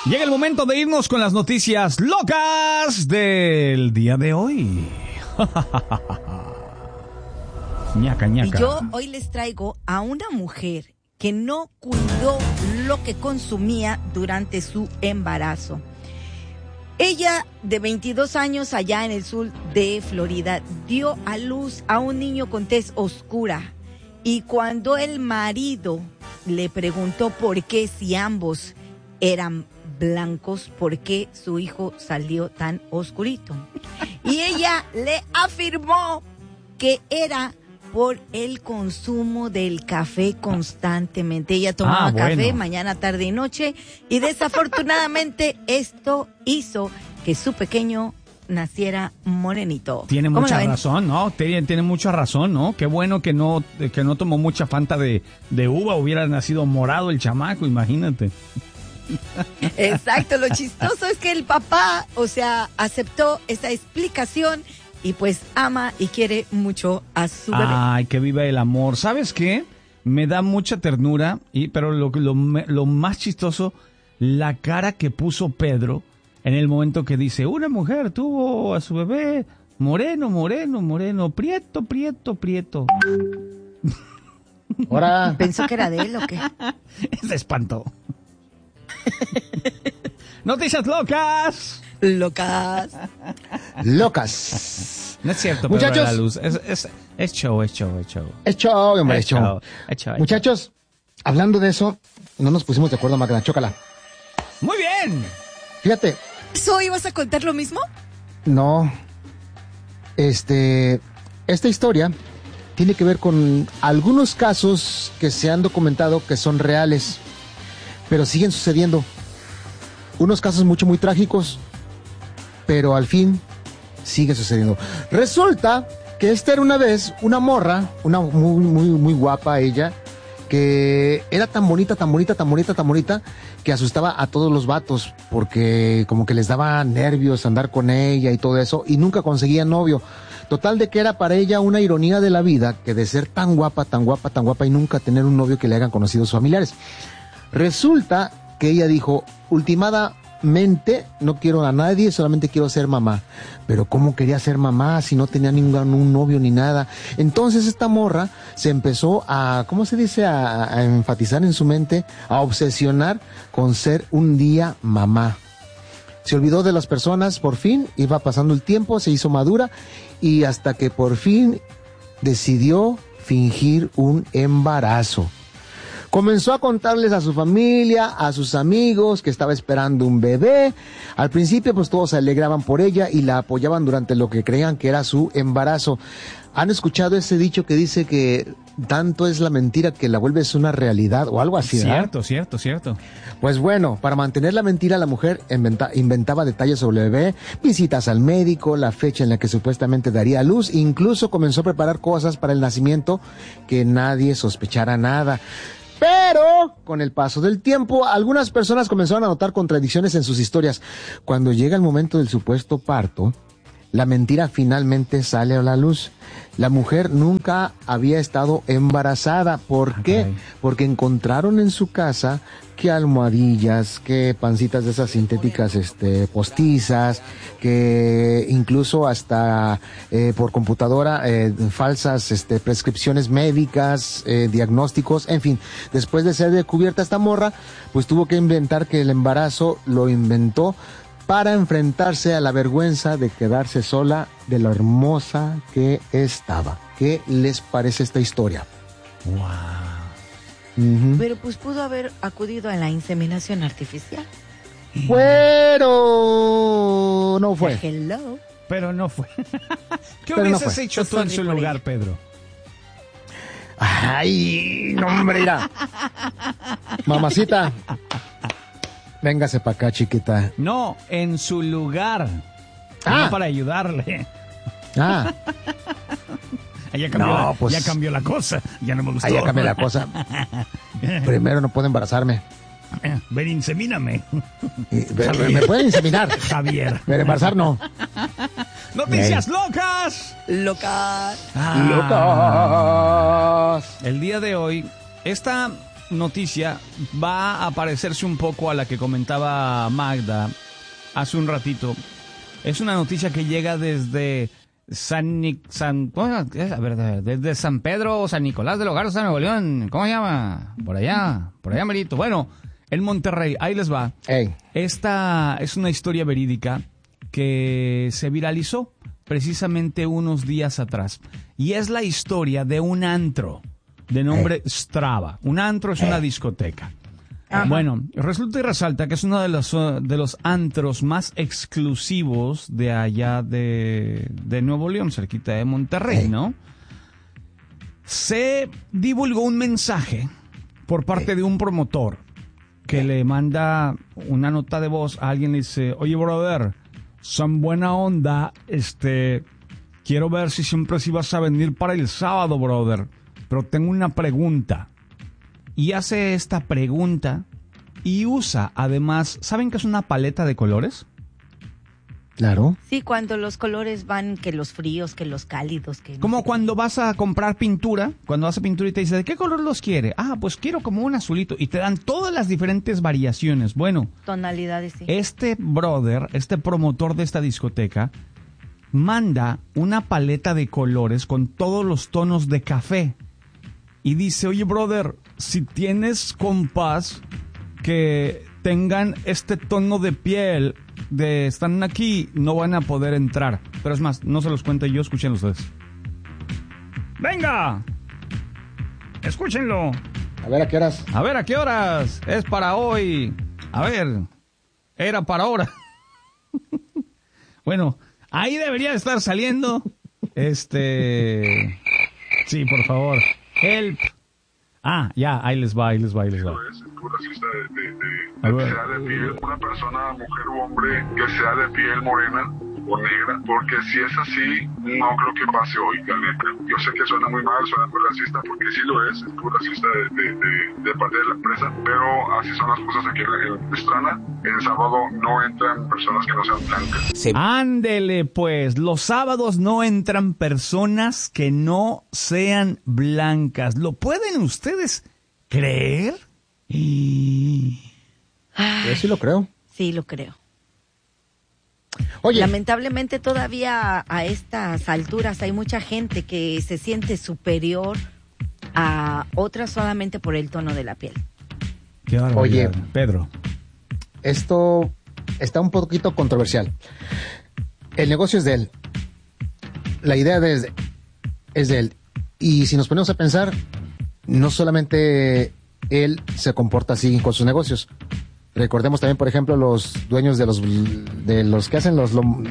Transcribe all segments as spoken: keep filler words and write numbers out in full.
Llega el momento de irnos con las noticias locas del día de hoy. ñaca, ñaca. Y yo hoy les traigo a una mujer que no cuidó lo que consumía durante su embarazo. Ella, de veintidós años, allá en el sur de Florida, dio a luz a un niño con tez oscura. Y cuando el marido le preguntó por qué, si ambos eran blancos, por qué su hijo salió tan oscurito, y ella le afirmó que era por el consumo del café constantemente. Ella tomaba Ah, bueno. café mañana, tarde y noche, y desafortunadamente esto hizo que su pequeño naciera morenito. Tiene ¿Cómo mucha la ven? razón, ¿no? Tiene, tiene mucha razón, ¿no? Qué bueno que no, que no tomó mucha Fanta de, de uva, hubiera nacido morado el chamaco, imagínate. Exacto, lo chistoso es que el papá, o sea, aceptó esa explicación y pues ama y quiere mucho a su bebé. Ay, que viva el amor. ¿Sabes qué? Me da mucha ternura, y pero lo, lo, lo más chistoso, la cara que puso Pedro en el momento que dice, una mujer tuvo a su bebé moreno, moreno, moreno, prieto, prieto, prieto. Ahora. ¿Pensó que era de él o qué? Se espantó. Noticias locas. Locas. Locas. No es cierto, Muchachos. Pedro de la Luz. Es, es, es show, es show, es show. Es show, hombre, es Es show. show, es show, es Muchachos, hablando de eso, no nos pusimos de acuerdo, Magna. Chócala. Muy bien. Fíjate, ¿So ibas a contar lo mismo? no. Este. Esta historia tiene que ver con algunos casos que se han documentado que son reales, pero siguen sucediendo. Unos casos mucho, muy trágicos, pero al fin sigue sucediendo. Resulta que esta era una vez una morra, una muy, muy, muy guapa ella, que era tan bonita, tan bonita, tan bonita, tan bonita, que asustaba a todos los vatos, porque como que les daba nervios andar con ella y todo eso, y nunca conseguía novio. Total de que era para ella una ironía de la vida, que de ser tan guapa, tan guapa, tan guapa, y nunca tener un novio que le hayan conocido sus familiares. Resulta que ella dijo, ultimadamente no quiero a nadie, solamente quiero ser mamá. Pero ¿cómo quería ser mamá si no tenía ningún un novio ni nada? Entonces esta morra se empezó a, ¿cómo se dice? A, a enfatizar en su mente, a obsesionar con ser un día mamá. Se olvidó de las personas, por fin, iba pasando el tiempo, se hizo madura, y hasta que por fin decidió fingir un embarazo. Comenzó a contarles a su familia, a sus amigos, que estaba esperando un bebé. Al principio, pues todos se alegraban por ella y la apoyaban durante lo que creían que era su embarazo. ¿Han escuchado ese dicho que dice que tanto es la mentira que la vuelves una realidad o algo así, ¿verdad? Cierto, cierto, cierto. Pues bueno, para mantener la mentira, la mujer inventa, inventaba detalles sobre el bebé, visitas al médico, la fecha en la que supuestamente daría a luz, incluso comenzó a preparar cosas para el nacimiento que nadie sospechara nada. Pero, con el paso del tiempo, algunas personas comenzaron a notar contradicciones en sus historias. Cuando llega el momento del supuesto parto, la mentira finalmente sale a la luz. La mujer nunca había estado embarazada. ¿Por qué? Okay. Porque encontraron en su casa que almohadillas, que pancitas de esas sintéticas este, postizas, que incluso hasta eh, por computadora eh, falsas este, prescripciones médicas, eh, diagnósticos, en fin. Después de ser descubierta esta morra, pues tuvo que inventar que el embarazo lo inventó para enfrentarse a la vergüenza de quedarse sola de lo hermosa que estaba. ¿Qué les parece esta historia? Wow. Uh-huh. Pero pues pudo haber acudido a la inseminación artificial. Pero no fue. Hello. Pero no fue. ¿Qué Pero no hubieses fue. hecho tú en su Sorry, lugar, por ella. Pedro? Ay, no, hombre, mira. Mamacita, véngase para acá, chiquita. No, en su lugar. Ah. No para ayudarle. Ah, Ya cambió, No, la, pues- ya cambió la cosa. Ya no me gustó. ahí ya cambié la cosa. Primero no puedo embarazarme. Ven, insemíname. Y- me, me pueden inseminar, Javier. pero embarazar no. Noticias locas. Loca. Ah, Locas. el día de hoy, esta noticia va a parecerse un poco a la que comentaba Magda hace un ratito. Es una noticia que llega desde San, Ni- San ¿cómo es? A ver, desde San Pedro o San Nicolás de los Garza, Nuevo León. ¿Cómo se llama? Por allá, por allá, merito. Bueno, en Monterrey, ahí les va. Hey. Esta es una historia verídica que se viralizó precisamente unos días atrás. Y es la historia de un antro de nombre Hey. Strava. Un antro es una discoteca. Ajá. Bueno, resulta y resalta que es uno de los, uh, de los antros más exclusivos de allá de, de Nuevo León, cerquita de Monterrey, Hey. ¿no? Se divulgó un mensaje por parte Hey. de un promotor que le manda una nota de voz a alguien y dice, oye, brother, son buena onda, este, quiero ver si siempre sí vas a venir para el sábado, brother, pero tengo una pregunta. Y hace esta pregunta y usa, además, ¿saben qué es una paleta de colores? Claro. Sí, cuando los colores van, que los fríos, que los cálidos, que... no Como sé qué. cuando vas a comprar pintura, cuando vas a pintura y te dice, ¿de qué color los quiere? Ah, pues quiero como un azulito. Y te dan todas las diferentes variaciones. Bueno, Tonalidades, sí. este brother, este promotor de esta discoteca, manda una paleta de colores con todos los tonos de café. Y dice, oye, brother, si tienes compás que tengan este tono de piel, de están aquí, no van a poder entrar. Pero es más, no se los cuento yo, escúchenlo ustedes. ¡Venga! Escúchenlo. A ver, ¿a qué horas? A ver, ¿a qué horas? Es para hoy. A ver, era para ahora. Bueno, ahí debería de estar saliendo. Este... Sí, por favor. Help. Ah, ya, ahí les va, ahí les va, ahí les va. Es tú racista de, de, de, A de ver. que sea de piel, una persona, mujer u hombre, que sea de piel morena o negra, porque si es así, no creo que pase hoy, la neta. Yo sé que suena muy mal, suena muy racista, porque sí lo es, es tú racista de, de, de, de parte de la empresa, pero así son las cosas aquí en, en Estrana. El sábado no entran personas que no sean blancas. Ándele, pues, los sábados no entran personas que no sean blancas. ¿Lo pueden ustedes creer? Y... Yo sí lo creo. Sí, lo creo. Oye, Lamentablemente todavía a, a estas alturas hay mucha gente que se siente superior a otras solamente por el tono de la piel. Qué barbaridad. Oye. Pedro. esto está un poquito controversial. El negocio es de él. La idea de, es, es de él. Y si nos ponemos a pensar, no solamente él se comporta así con sus negocios. Recordemos también, por ejemplo, los dueños de los de los que hacen los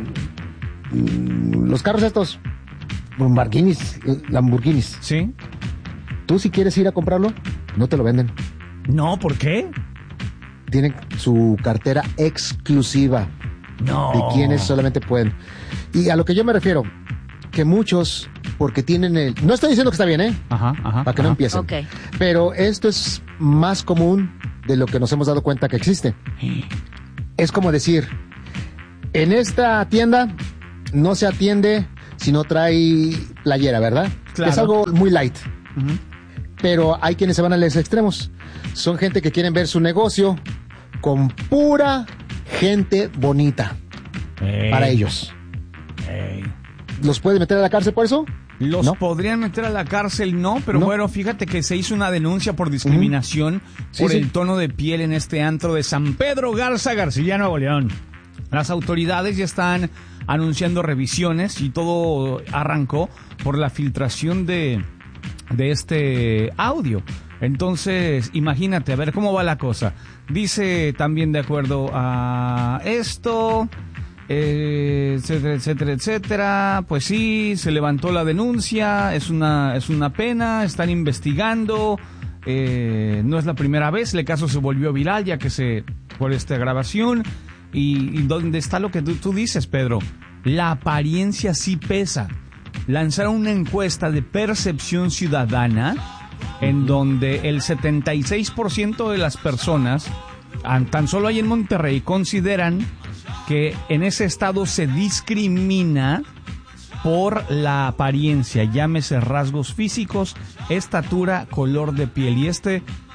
los carros estos Lamborghinis, Lamborghinis. ¿Sí? Tú si quieres ir a comprarlo, no te lo venden. No, ¿por qué? Tienen su cartera exclusiva No. de quienes solamente pueden. Y a lo que yo me refiero, que muchos, porque tienen el... No estoy diciendo que está bien, ¿eh? Ajá, ajá. Para que no ajá. empiecen. Ok. Pero esto es más común de lo que nos hemos dado cuenta que existe. Es como decir, en esta tienda no se atiende si no trae playera, ¿verdad? Claro. Es algo muy light. Ujú. Pero hay quienes se van a los extremos. Son gente que quieren ver su negocio con pura gente bonita Ey, para ellos. ey. ¿Los puede meter a la cárcel por eso? Los ¿No? podrían meter a la cárcel, no, pero No. bueno, fíjate que se hizo una denuncia por discriminación Sí, por sí. el tono de piel en este antro de San Pedro Garza García, Nuevo León. Las autoridades ya están anunciando revisiones y todo arrancó por la filtración de, de este audio. Entonces, imagínate, a ver cómo va la cosa. Dice también de acuerdo a esto... Eh, etcétera, etcétera, etcétera. Pues sí, se levantó la denuncia, es una, es una pena, están investigando, eh, no es la primera vez, el caso se volvió viral ya que se, por esta grabación, y, y donde está lo que tú, tú dices, Pedro, la apariencia sí pesa. Lanzaron una encuesta de percepción ciudadana en donde el setenta y seis por ciento de las personas, tan solo ahí en Monterrey, consideran que en ese estado se discrimina por la apariencia, llámese rasgos físicos, estatura, color de piel. Y este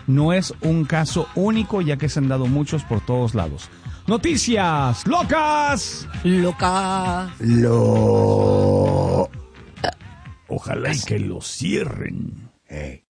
no es un caso único, ya que se han dado muchos por todos lados. Noticias locas. Loca. Lo... Ojalá y que lo cierren. Hey.